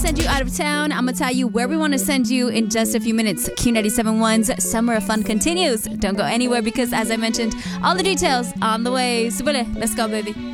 send you out of town. I'm going to tell you where we want to send you in just a few minutes. Q97.1's Summer of Fun continues. Don't go anywhere because, as I mentioned, all the details on the way. Subule, let's go, baby.